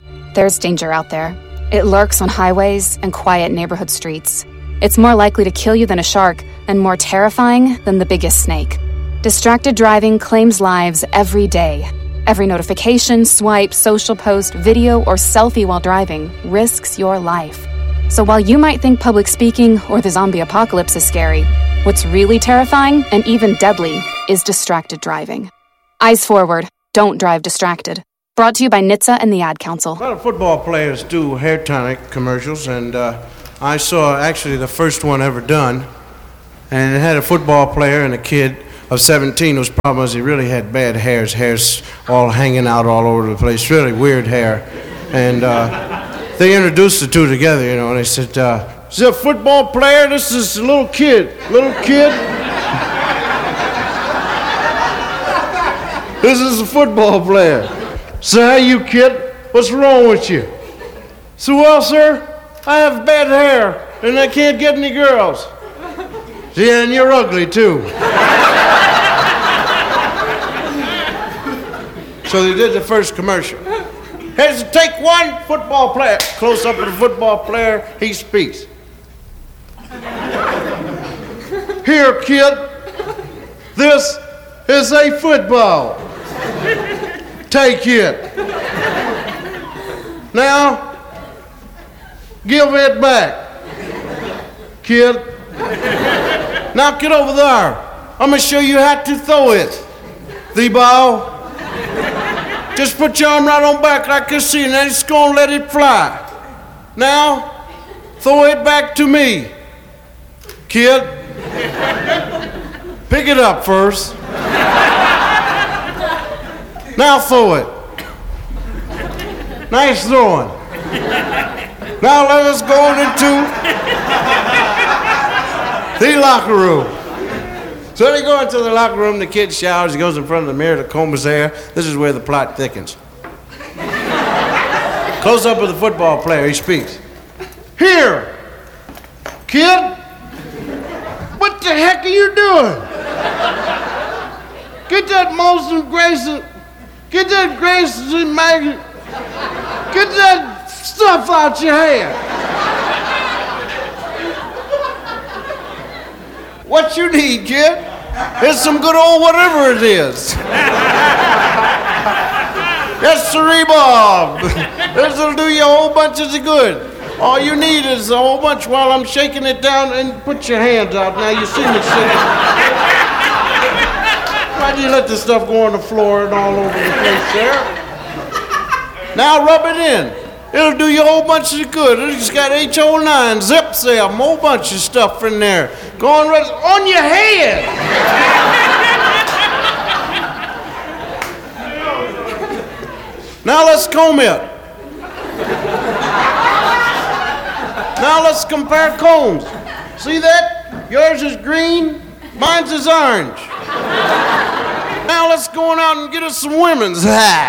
There's danger out there. It lurks on highways and quiet neighborhood streets. It's more likely to kill you than a shark and more terrifying than the biggest snake. Distracted driving claims lives every day. Every notification, swipe, social post, video, or selfie while driving risks your life. So while you might think public speaking or the zombie apocalypse is scary, what's really terrifying and even deadly is distracted driving. Eyes forward. Don't drive distracted. Brought to you by NHTSA and the Ad Council. A lot of football players do hair tonic commercials, and I saw actually the first one ever done, and it had a football player and a kid of 17 whose problem was he really had bad hair's all hanging out all over the place, really weird hair. And they introduced the two together, you know, and they said, "Is this a football player? This is a little kid. This is a football player. So how you, kid? What's wrong with you?" So, "Well, sir, I have bad hair, and I can't get any girls." "Yeah, and you're ugly, too." So they did the first commercial. "Here's take one, football player." Close up of the football player, he speaks. "Here, kid, this is a football. Take it. Now, give it back, kid. Now get over there. I'm going to show you how to throw it. The ball. Just put your arm right on back like this, and then it's going to let it fly. Now, throw it back to me, kid. Pick it up first. Now throw it. Nice throwing. Now let us go into the locker room." So they go into the locker room, the kid showers, he goes in front of the mirror to comb his hair. This is where the plot thickens. Close up of the football player, he speaks. "Here, kid, what the heck are you doing? Get that Molson Grayson, get that Grayson magazine, get that stuff out your hair. What you need, kid, is some good old whatever it is. Yes, sirree, Bob. This'll do you a whole bunch of good. All you need is a whole bunch while I'm shaking it down, and put your hands out. Now you see me shaking. Why do you let this stuff go on the floor and all over the place there? Now rub it in. It'll do you a whole bunch of good. It's got HO9, Zip Cell, a whole bunch of stuff in there. Go on, on your head. Now let's comb it. Now let's compare combs. See that? Yours is green, mine's is orange. Now let's go on out and get us some women's.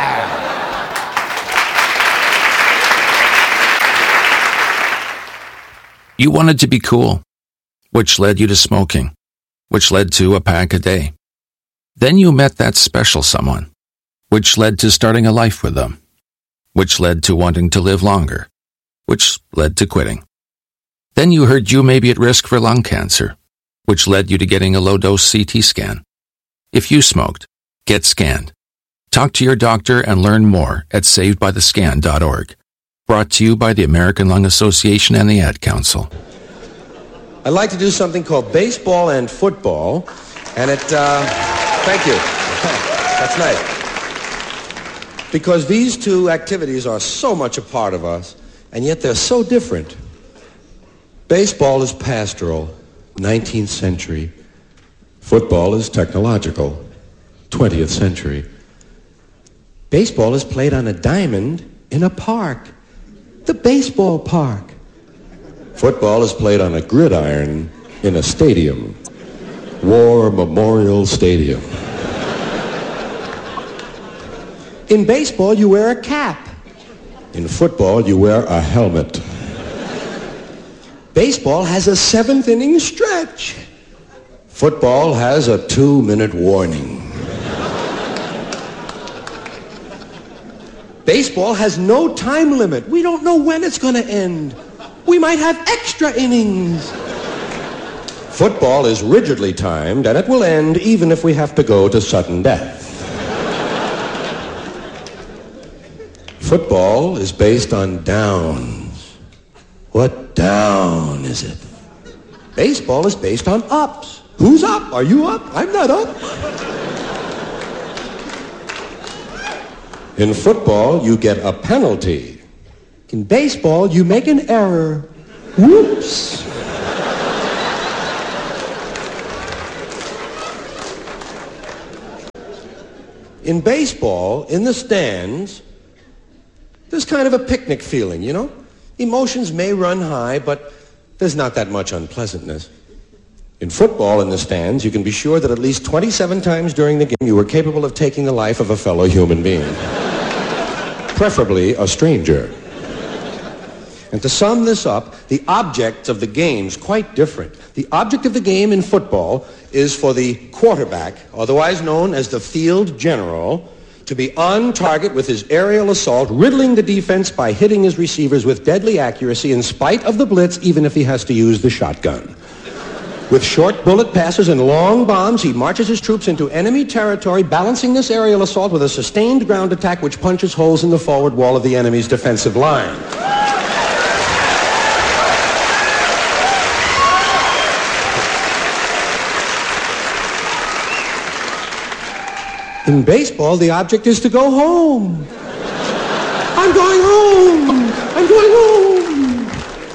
You wanted to be cool, which led you to smoking, which led to a pack a day. Then you met that special someone, which led to starting a life with them, which led to wanting to live longer, which led to quitting. Then you heard you may be at risk for lung cancer, which led you to getting a low-dose CT scan. If you smoked, get scanned. Talk to your doctor and learn more at savedbythescan.org. Brought to you by the American Lung Association and the Ad Council. I'd like to do something called baseball and football, and thank you. That's nice. Because these two activities are so much a part of us, and yet they're so different. Baseball is pastoral, 19th century. Football is technological, 20th century. Baseball is played on a diamond in a park, the baseball park. Football is played on a gridiron in a stadium, War Memorial Stadium. In baseball, you wear a cap. In football, you wear a helmet. Baseball has a 7th inning stretch. Football has a 2-minute warning. Baseball has no time limit. We don't know when it's going to end. We might have extra innings. Football is rigidly timed, and it will end even if we have to go to sudden death. Football is based on downs. What down is it? Baseball is based on ups. Who's up? Are you up? I'm not up. In football, you get a penalty. In baseball, you make an error. Whoops. In baseball, in the stands, there's kind of a picnic feeling, you know? Emotions may run high, but there's not that much unpleasantness. In football, in the stands, you can be sure that at least 27 times during the game you were capable of taking the life of a fellow human being. Preferably a stranger. And to sum this up, the objects of the game's quite different. The object of the game in football is for the quarterback, otherwise known as the field general, to be on target with his aerial assault, riddling the defense by hitting his receivers with deadly accuracy in spite of the blitz, even if he has to use the shotgun. With short bullet passes and long bombs, he marches his troops into enemy territory, balancing this aerial assault with a sustained ground attack which punches holes in the forward wall of the enemy's defensive line. In baseball, the object is to go home. I'm going home. I'm going home.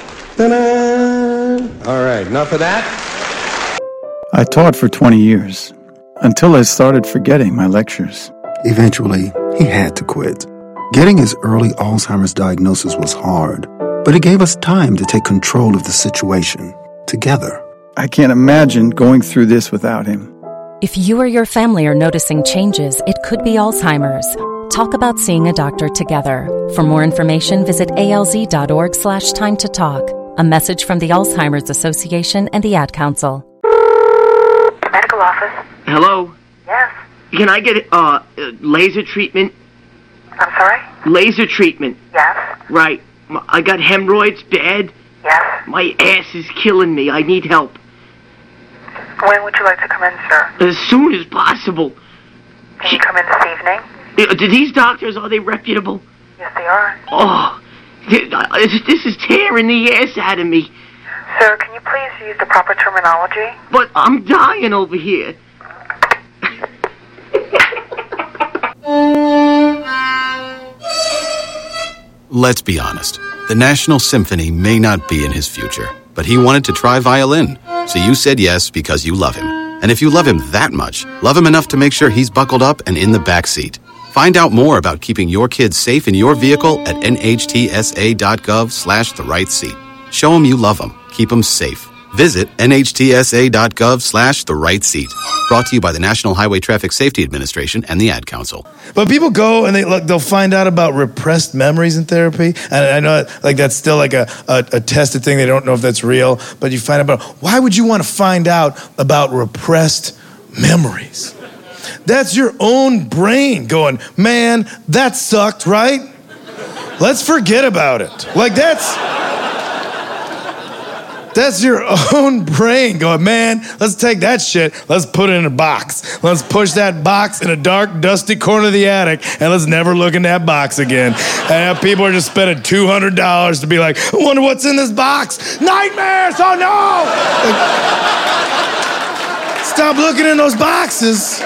Ta-da! All right, enough of that. I taught for 20 years, until I started forgetting my lectures. Eventually, he had to quit. Getting his early Alzheimer's diagnosis was hard, but it gave us time to take control of the situation together. I can't imagine going through this without him. If you or your family are noticing changes, it could be Alzheimer's. Talk about seeing a doctor together. For more information, visit alz.org/time to talk. A message from the Alzheimer's Association and the Ad Council. Medical office. Hello? Yes. Can I get laser treatment? I'm sorry? Laser treatment. Yes. Right. I got hemorrhoids bad. Yes. My ass is killing me. I need help. When would you like to come in, sir? As soon as possible. Can you come in this evening? Do these doctors, are they reputable? Yes, they are. Oh, this is tearing the ass out of me. Sir, can you please use the proper terminology? But I'm dying over here. Let's be honest. The National Symphony may not be in his future, but he wanted to try violin. So you said yes because you love him. And if you love him that much, love him enough to make sure he's buckled up and in the back seat. Find out more about keeping your kids safe in your vehicle at nhtsa.gov/the-right-seat. Show him you love him. Keep him safe. Visit nhtsa.gov/the-right-seat. Brought to you by the National Highway Traffic Safety Administration and the Ad Council. But people go and they'll find out about repressed memories in therapy. And I know that's still like a tested thing. They don't know if that's real. But you find out about, why would you want to find out about repressed memories? That's your own brain going, man, that sucked, right? Let's forget about it. Like that's your own brain going, man, let's take that shit, let's put it in a box. Let's push that box in a dark, dusty corner of the attic, and let's never look in that box again. And people are just spending $200 to be like, I wonder what's in this box. Nightmares, oh no! Like, stop looking in those boxes.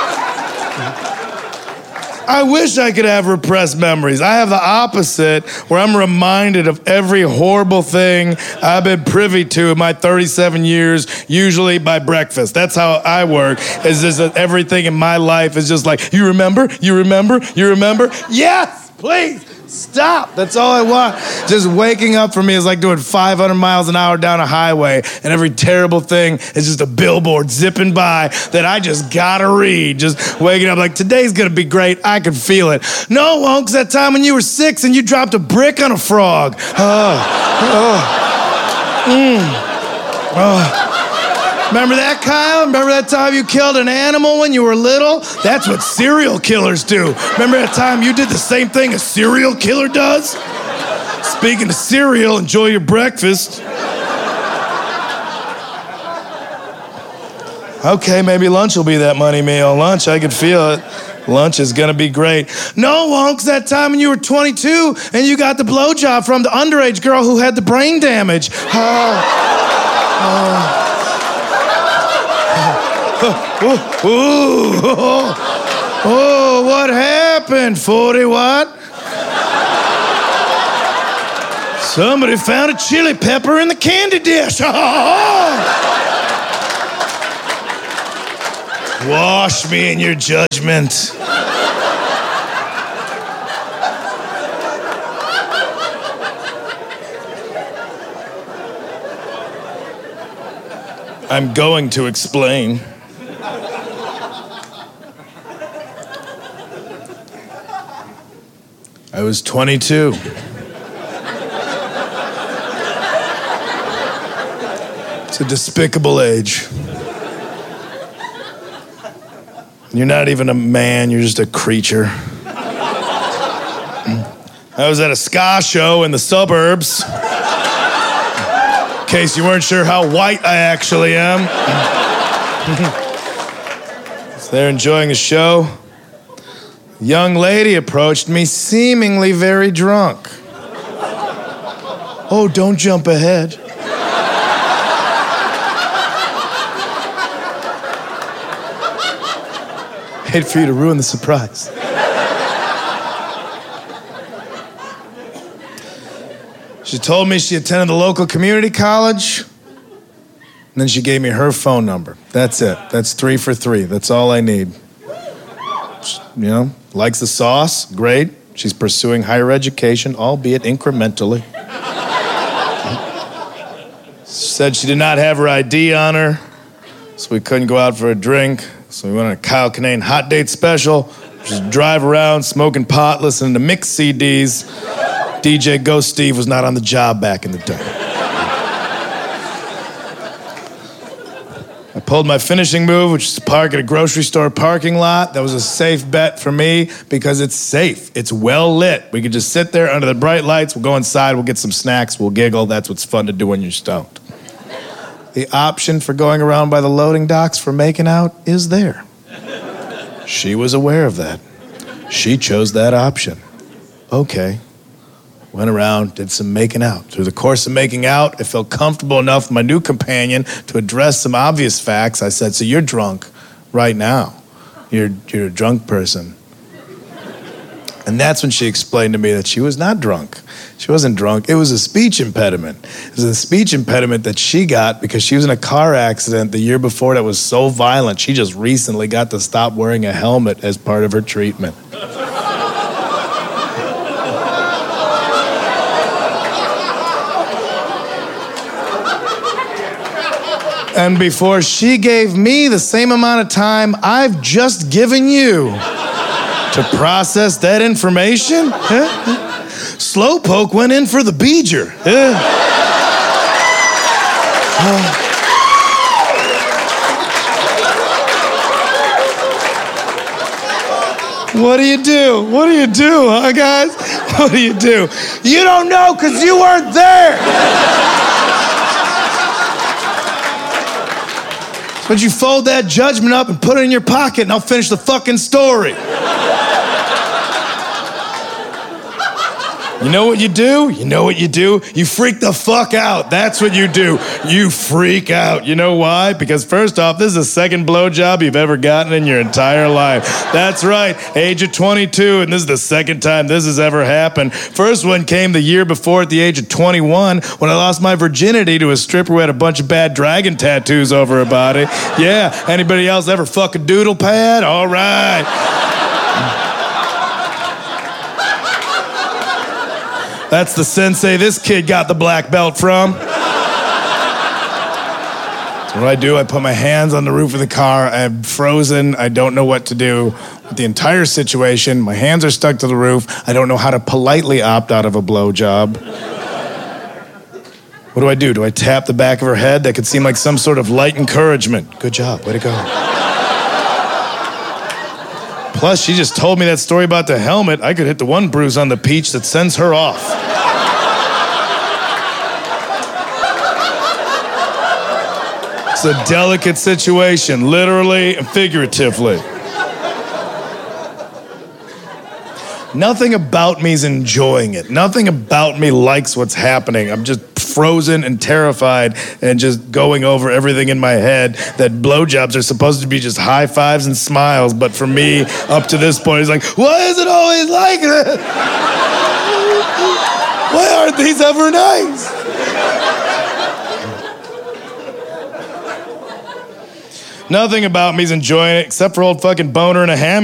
I wish I could have repressed memories. I have the opposite, where I'm reminded of every horrible thing I've been privy to in my 37 years, usually by breakfast. That's how I work, is just that everything in my life is just like, you remember? You remember? You remember? Yes, please. Stop. That's all I want. Just waking up for me is like doing 500 miles an hour down a highway, and every terrible thing is just a billboard zipping by that I just gotta read. Just waking up like, today's gonna be great. I can feel it. No, it won't, 'cause that time when you were 6 and you dropped a brick on a frog. Remember that, Kyle? Remember that time you killed an animal when you were little? That's what serial killers do. Remember that time you did the same thing a serial killer does? Speaking of cereal, enjoy your breakfast. Okay, maybe lunch will be that money meal. Lunch, I could feel it. Lunch is gonna be great. No, Wonks, that time when you were 22 and you got the blowjob from the underage girl who had the brain damage. Oh, what happened, 40 what? Somebody found a chili pepper in the candy dish. Wash me in your judgment. I'm going to explain. I was 22. It's a despicable age. You're not even a man, you're just a creature. I was at a ska show in the suburbs. In case you weren't sure how white I actually am. So they're enjoying a show. A young lady approached me, seemingly very drunk. Oh, don't jump ahead. Hate for you to ruin the surprise. She told me she attended the local community college, and then she gave me her phone number. That's it. That's 3 for 3. That's all I need. You know, likes the sauce, great. She's pursuing higher education, albeit incrementally. Said she did not have her ID on her, so we couldn't go out for a drink. So we went on a Kyle Kinane hot date special. Just drive around, smoking pot, listening to mixed CDs. DJ Ghost Steve was not on the job back in the day. I pulled my finishing move, which is to park at a grocery store parking lot. That was a safe bet for me because it's safe. It's well lit. We could just sit there under the bright lights. We'll go inside. We'll get some snacks. We'll giggle. That's what's fun to do when you're stoned. The option for going around by the loading docks for making out is there. She was aware of that. She chose that option. Okay. Went around, did some making out. Through the course of making out, I felt comfortable enough with my new companion to address some obvious facts. I said, so you're drunk right now. You're a drunk person. And that's when she explained to me that she was not drunk. She wasn't drunk. It was a speech impediment. It was a speech impediment that she got because she was in a car accident the year before that was so violent, she just recently got to stop wearing a helmet as part of her treatment. And before she gave me the same amount of time I've just given you to process that information, Slowpoke went in for the beeger. What do you do? What do you do, huh, guys? What do you do? You don't know because you weren't there. But you fold that judgment up and put it in your pocket and I'll finish the fucking story. You know what you do? You know what you do? You freak the fuck out. That's what you do. You freak out. You know why? Because first off, this is the second blowjob you've ever gotten in your entire life. That's right, age of 22, and this is the second time this has ever happened. First one came the year before at the age of 21 when I lost my virginity to a stripper who had a bunch of bad dragon tattoos over her body. Yeah, anybody else ever fuck a doodle pad? All right. That's the sensei this kid got the black belt from. So what I do, I put my hands on the roof of the car. I'm frozen. I don't know what to do with the entire situation. My hands are stuck to the roof. I don't know how to politely opt out of a blowjob. What do? Do I tap the back of her head? That could seem like some sort of light encouragement. Good job, way to go. Plus, she just told me that story about the helmet. I could hit the one bruise on the peach that sends her off. It's a delicate situation, literally and figuratively. Nothing about me is enjoying it. Nothing about me likes what's happening. I'm just frozen and terrified and just going over everything in my head that blowjobs are supposed to be just high fives and smiles, but for me, up to this point, it's like, why is it always like this? Why aren't these ever nice? Nothing about me is enjoying it except for old fucking boner and a hammock.